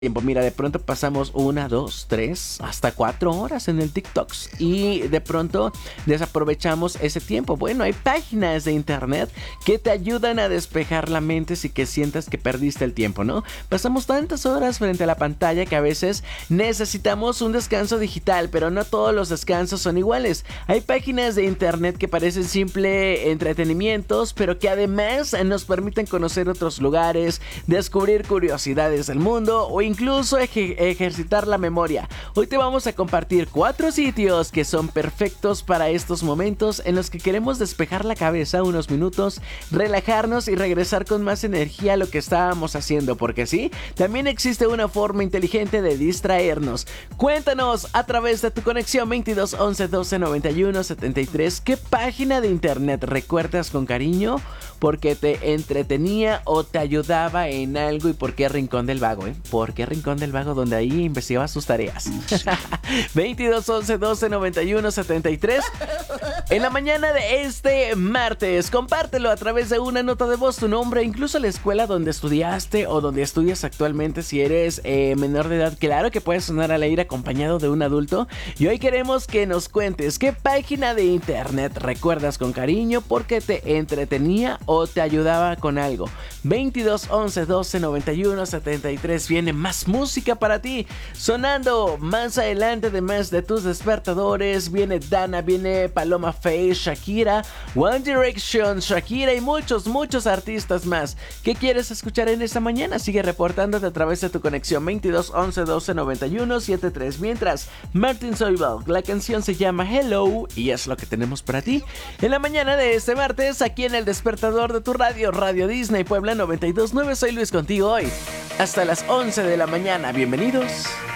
tiempo. Mira, de pronto pasamos 1, 2, 3, hasta 4 horas en el TikTok y de pronto desaprovechamos ese tiempo. Bueno, hay páginas de internet que te ayudan a despejar la mente si que sientas que perdiste el tiempo, ¿no? Pasamos tantas horas frente a la pantalla que a veces necesitamos un descanso digital, pero no todos los descansos son iguales. Hay páginas de internet que parecen simple entretenimientos, pero que además nos permiten conocer otros lugares, descubrir curiosidades del mundo o incluso ejercitar la memoria. Hoy te vamos a compartir 4 sitios que son perfectos para estos momentos en los que queremos despejar la cabeza unos minutos, relajarnos y regresar con más energía a lo que estábamos haciendo, porque sí, también existe una forma inteligente de distraernos. Cuéntanos a través de tu conexión 22 11 12 91 73 qué página de internet recuerdas con cariño porque te entretenía o te ayudaba en algo y por qué Rincón del Vago, ¿Por qué Rincón del Vago? Donde ahí investigabas tus tareas. 22 11 12 91 73 en la mañana de este martes. Compártelo a través de una nota de voz, tu nombre, incluso la escuela donde estudiaste o donde estudias actualmente si eres menor de edad. Claro que puedes sonar al aire acompañado de un adulto. Y hoy queremos que nos cuentes qué página de internet recuerdas con cariño porque te entretenía o te ayudaba con algo. 22 11 12 91 73. Viene más música para ti sonando más adelante, además de tus despertadores. Viene Dana, viene Paloma Faith, Shakira, One Direction, Shakira y muchos artistas más. ¿Qué quieres escuchar en esta mañana? Sigue reportándote a través de tu conexión 22 11 12 91 73. Mientras, Martin Solveig, la canción se llama Hello y es lo que tenemos para ti en la mañana de este martes aquí en el despertador de tu radio, Radio Disney Puebla 92.9. Soy Luis contigo hoy hasta las 11 de la mañana. Bienvenidos.